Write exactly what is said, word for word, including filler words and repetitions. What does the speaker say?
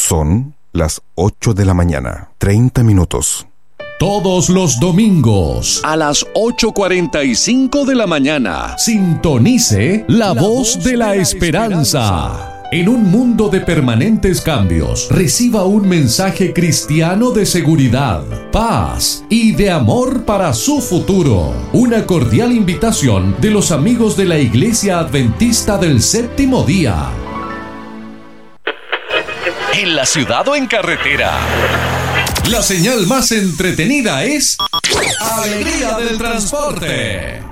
Son las ocho de la mañana, treinta minutos. Todos los domingos a las ocho cuarenta y cinco de la mañana. Sintonice La, la Voz, voz de la, de la esperanza. esperanza. En un mundo de permanentes cambios, reciba un mensaje cristiano de seguridad, paz y de amor para su futuro. Una cordial invitación de los amigos de la Iglesia Adventista del Séptimo Día. En la ciudad o en carretera, la señal más entretenida es Alegría del Transporte.